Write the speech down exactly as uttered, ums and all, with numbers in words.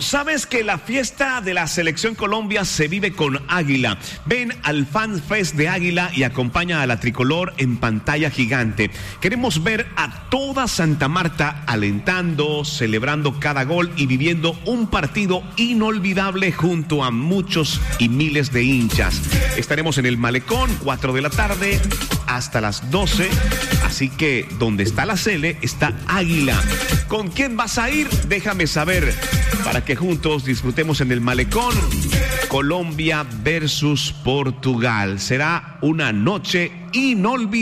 sabes que la fiesta de la Selección Colombia se vive con Águila. Ven al Fan Fest de Águila y acompaña a la tricolor en pantalla gigante. Queremos ver a toda Santa Marta alentando, celebrando cada gol y viviendo un partido inolvidable junto a muchos y miles de hinchas. Estaremos en el Malecón, cuatro de la tarde hasta las doce. Así que donde está la Cele, está Águila. ¿Con quién vas a ir? Déjame saber para que juntos disfrutemos en el Malecón. Colombia versus Portugal. Será una noche inolvidable.